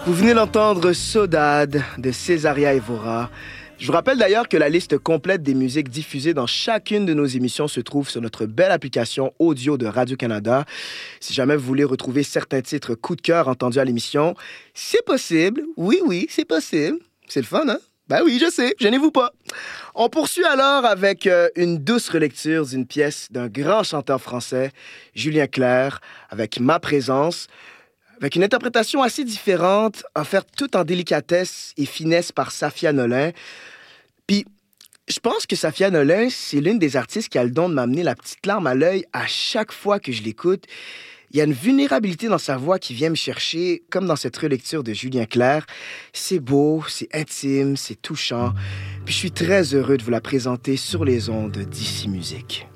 Vous venez d'entendre Saudade de Césaria Évora. Je vous rappelle d'ailleurs que la liste complète des musiques diffusées dans chacune de nos émissions se trouve sur notre belle application audio de Radio-Canada. Si jamais vous voulez retrouver certains titres coup de cœur entendus à l'émission, c'est possible. Oui, c'est possible. C'est le fun, hein? Ben oui, je sais, gênez-vous pas. On poursuit alors avec une douce relecture d'une pièce d'un grand chanteur français, Julien Clerc, avec Ma présence, avec une interprétation assez différente, offerte tout en délicatesse et finesse par Safia Nolin. Puis, je pense que Safia Nolin, c'est l'une des artistes qui a le don de m'amener la petite larme à l'œil à chaque fois que je l'écoute. Il y a une vulnérabilité dans sa voix qui vient me chercher, comme dans cette relecture de Julien Clerc. C'est beau, c'est intime, c'est touchant. Puis je suis très heureux de vous la présenter sur les ondes d'Ici Musique.